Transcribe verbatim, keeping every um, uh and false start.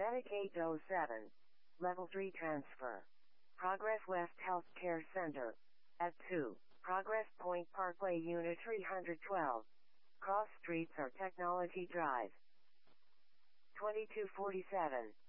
Attic eight oh seven. Level three transfer. Progress West Healthcare Center. At two. Progress Point Parkway Unit three twelve. Cross Streets or Technology Drive. twenty-two forty-seven.